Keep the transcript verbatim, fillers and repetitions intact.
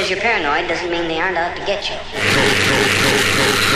because you're paranoid doesn't mean they aren't out to get you.